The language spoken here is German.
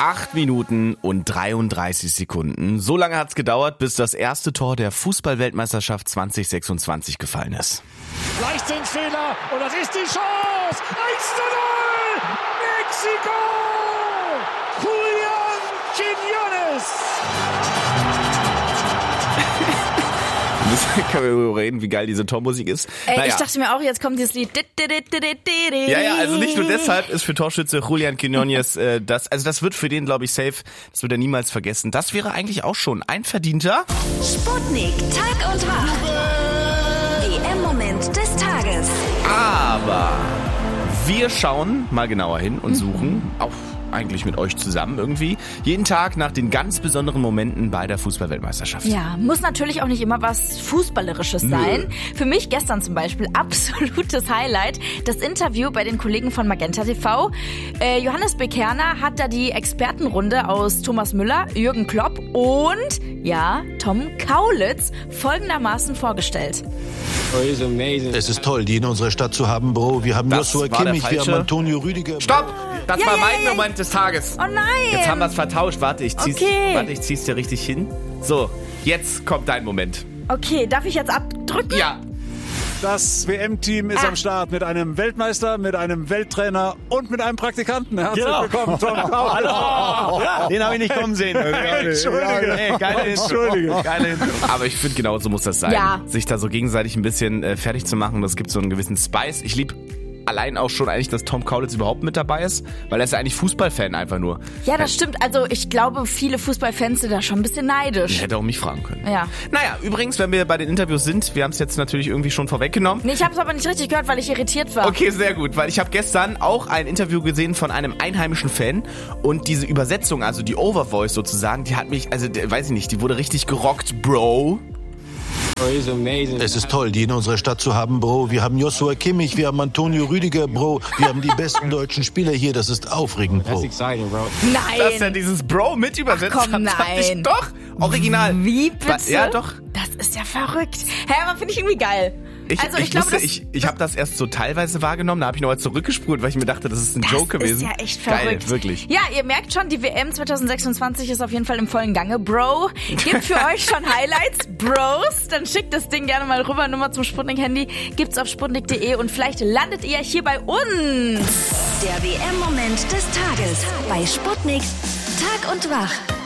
8 Minuten und 33 Sekunden. So lange hat's gedauert, bis das erste Tor der Fußball-Weltmeisterschaft 2026 gefallen ist. Leichtsinnsfehler und das ist die Chance. 1:0 Mexiko. Julián Quiñones. Können wir darüber reden, wie geil diese Tormusik ist? Ich dachte mir auch, jetzt kommt dieses Lied. Ja, also nicht nur deshalb ist für Torschütze Julián Quiñones das wird für den, glaube ich, safe, das wird er niemals vergessen. Das wäre eigentlich auch schon ein verdienter Sputnik, Tag und Wach. WM-Moment des Tages. Aber wir schauen mal genauer hin und suchen, auch eigentlich mit euch zusammen irgendwie, jeden Tag nach den ganz besonderen Momenten bei der Fußball-Weltmeisterschaft. Ja, muss natürlich auch nicht immer was Fußballerisches sein. Für mich gestern zum Beispiel absolutes Highlight, das Interview bei den Kollegen von Magenta TV. Johannes Bekerner hat da die Expertenrunde aus Thomas Müller, Jürgen Klopp und, ja, Tom Kaulitz folgendermaßen vorgestellt. Es ist toll, die in unserer Stadt zu haben, Bro. Wir haben Das Joshua war der Kimmich, wir falsche. haben Antonio Rüdiger. Stopp! Das war mein ja. Moment des Tages. Oh nein! Jetzt haben wir es vertauscht. Warte, ich zieh's dir richtig hin. So, jetzt kommt dein Moment. Okay, darf ich jetzt abdrücken? Ja. Das WM-Team ist am Start mit einem Weltmeister, mit einem Welttrainer und mit einem Praktikanten. Herzlich willkommen, Tom Kaulitz. Hallo. Den habe ich nicht kommen sehen. Entschuldige. Geile Intro. Aber ich finde, genau so muss das sein. Ja. Sich da so gegenseitig ein bisschen fertig zu machen. Das gibt so einen gewissen Spice. Ich liebe allein auch schon eigentlich, dass Tom Kaulitz überhaupt mit dabei ist, weil er ist ja eigentlich Fußballfan einfach nur. Ja, das stimmt. Also ich glaube, viele Fußballfans sind da schon ein bisschen neidisch. Hätte auch mich fragen können. Ja. Naja, übrigens, wenn wir bei den Interviews sind, wir haben es jetzt natürlich irgendwie schon vorweggenommen. Nee, ich habe es aber nicht richtig gehört, weil ich irritiert war. Okay, sehr gut, weil ich habe gestern auch ein Interview gesehen von einem einheimischen Fan und diese Übersetzung, also die Overvoice sozusagen, die hat mich, also weiß ich nicht, die wurde richtig gerockt, Bro. Es ist toll, die in unserer Stadt zu haben, Bro. Wir haben Joshua Kimmich, wir haben Antonio Rüdiger, Bro. Wir haben die besten deutschen Spieler hier. Das ist aufregend, Bro. Nein! Dass er dieses Bro mit übersetzt Ach komm, hat, fand ich nein. doch original. Wie bitte? Ja, doch. Das ist ja verrückt. Hä, aber finde ich irgendwie geil. Ich glaube, ich habe das erst so teilweise wahrgenommen, da habe ich nochmal zurückgespult, weil ich mir dachte, das ist ein Joke gewesen. Das ist ja echt verrückt. Geil, wirklich. Ja, ihr merkt schon, die WM 2026 ist auf jeden Fall im vollen Gange, Bro. Gibt für euch schon Highlights, Bros? Dann schickt das Ding gerne mal rüber, Nummer zum Sputnik-Handy. Gibt's auf sputnik.de und vielleicht landet ihr hier bei uns. Der WM-Moment des Tages bei Sputnik, Tag und Wach.